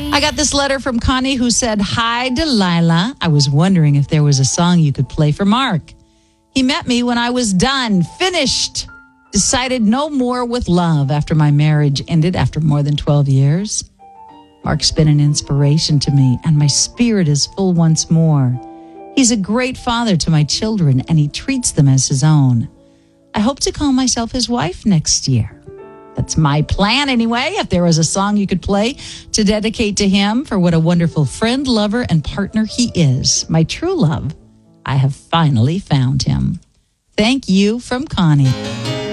I got this letter from Connie who said, "Hi, Delilah. I was wondering if there was a song you could play for Mark. He met me when I was done, finished, decided no more with love after my marriage ended after more than 12 years. Mark's been an inspiration to me, and my spirit is full once more. He's a great father to my children, and he treats them as his own. I hope to call myself his wife next year. That's my plan anyway. If there was a song you could play to dedicate to him for what a wonderful friend, lover, and partner he is. My true love. I have finally found him. Thank you from Connie."